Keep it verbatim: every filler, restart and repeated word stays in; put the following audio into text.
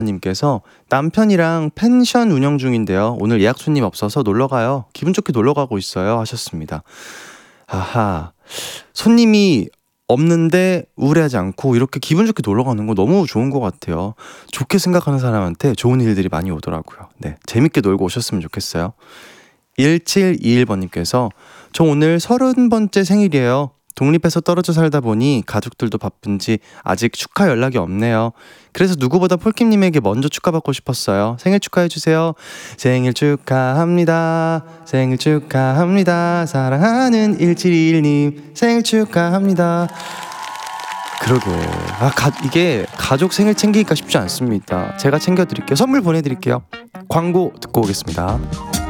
님께서 남편이랑 펜션 운영 중인데요. 오늘 예약 손님 없어서 놀러가요. 기분 좋게 놀러가고 있어요. 하셨습니다. 아하. 손님이 없는데 우울해하지 않고 이렇게 기분 좋게 놀러가는 거 너무 좋은 것 같아요. 좋게 생각하는 사람한테 좋은 일들이 많이 오더라고요. 네, 재밌게 놀고 오셨으면 좋겠어요. 일칠이일 번님께서 저 오늘 서른 번째 생일이에요. 독립해서 떨어져 살다 보니 가족들도 바쁜지 아직 축하 연락이 없네요. 그래서 누구보다 폴킴님에게 먼저 축하받고 싶었어요. 생일 축하해주세요. 생일 축하합니다. 생일 축하합니다. 사랑하는 일칠이일님 생일 축하합니다. 그러게. 아, 가, 이게 가족 생일 챙기기가 쉽지 않습니다. 제가 챙겨드릴게요. 선물 보내드릴게요. 광고 듣고 오겠습니다.